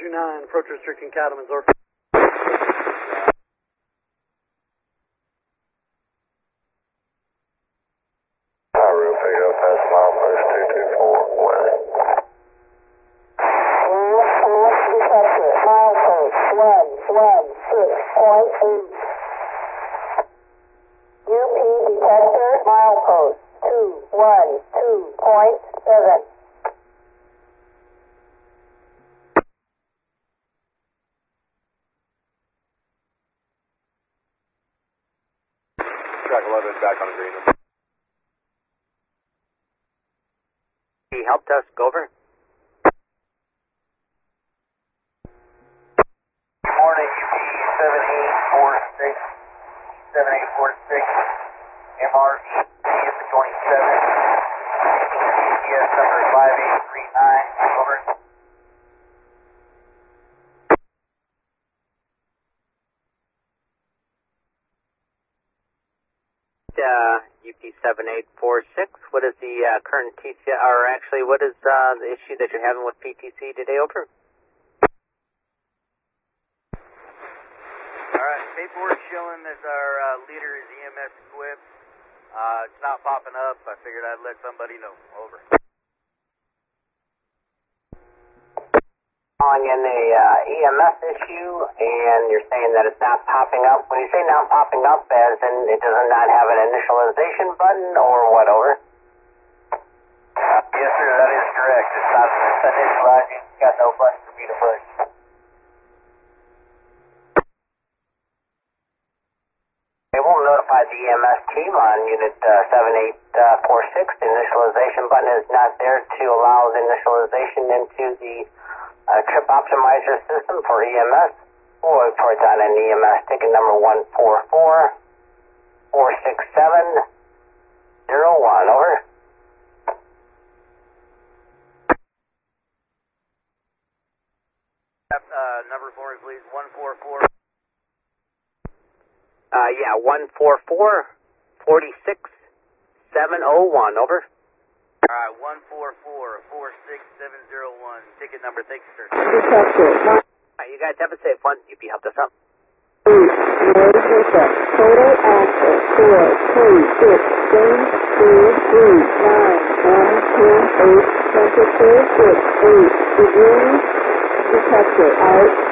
229, approach restricting Cattleman's or. Milepost 212.7. Track 11 back on green. Help desk, go over. Good morning, UP 7846, MRE is 27, GPS number 5839, over. UP 7846, what is the current TC, or actually what is the issue that you're having with PTC today, over? Alright, paperwork showing that our leader is EMS equipped. It's not popping up. I figured I'd let somebody know. Over. Calling in a EMS issue, and you're saying that it's not popping up. When you say not popping up, as in it does not have an initialization button, or what, over? Yes, sir, that is correct. It's not initializing. It's got no button for me to push. They will notify the EMS team on unit 7846. The initialization button is not there to allow the initialization into the trip optimizer system for EMS. We'll report on an EMS ticket number 144-467-01, over. Number for me, please. 144. Yeah, 144-46701, over. Alright, 144-46701. Ticket number, thank you, sir. Alright, you guys have a safe one. UP helped us out. Total access 4, 3, 6, 7, 3, 9, 1, 10, 8, temperature 6, 8, degree detector out.